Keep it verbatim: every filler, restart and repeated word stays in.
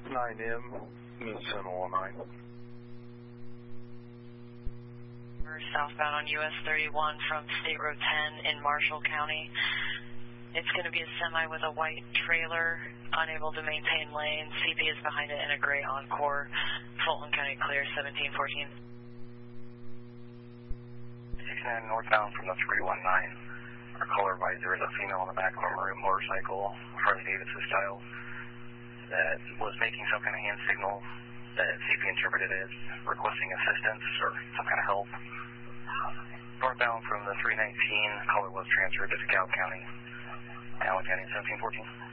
nine M, Minnesota nine. We're southbound on U S thirty-one from State Road ten in Marshall County. It's going to be a semi with a white trailer, unable to maintain lane. C P is behind it in a gray Encore. Fulton County clear, seventeen fourteen. sixty-nine northbound from the three one nine. Our caller advisor is a female on the back of a maroon motorcycle, Harley Davidson style, that was making some kind of hand signal that C P interpreted as requesting assistance or some kind of help. Northbound from the three nineteen, caller was transferred to DeKalb County. Allen County, seventeen fourteen.